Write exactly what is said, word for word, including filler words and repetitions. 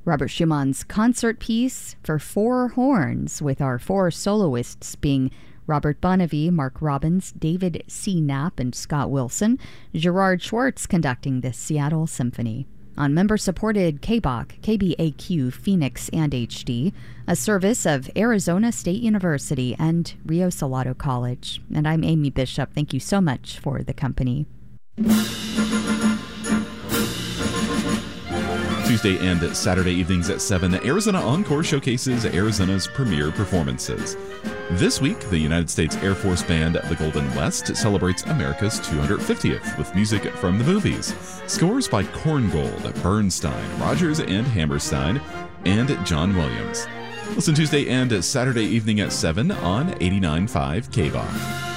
Robert Schumann's concert piece for four horns, with our four soloists being Robert Bonavie, Mark Robbins, David C. Knapp, and Scott Wilson. Gerard Schwartz conducting the Seattle Symphony. On member-supported K B O C, K B A Q, Phoenix, and H D, a service of Arizona State University and Rio Salado College. And I'm Amy Bishop. Thank you so much for the company. Tuesday and Saturday evenings at seven, Arizona Encore showcases Arizona's premier performances. This week, the United States Air Force Band, the Golden West, celebrates America's two hundred fiftieth with music from the movies. Scores by Korngold, Bernstein, Rogers and Hammerstein, and John Williams. Listen Tuesday and Saturday evening at seven on eighty-nine point five K B O C.